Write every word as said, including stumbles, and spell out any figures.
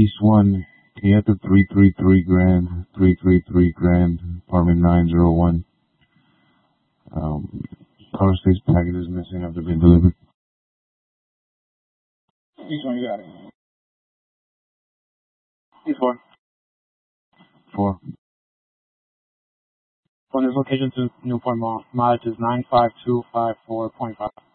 East one, can you have the three three three Grand, three three three Grand, apartment nine zero one? Um, car states packages missing after being delivered. East one, you got it. East one. Four. From this location to Newport Mall, mileage is nine five two five four point five.